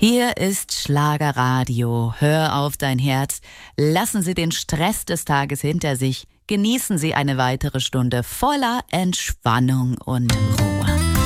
Hier ist Schlagerradio. Hör auf dein Herz. Lassen Sie den Stress des Tages hinter sich. Genießen Sie eine weitere Stunde voller Entspannung und Ruhe.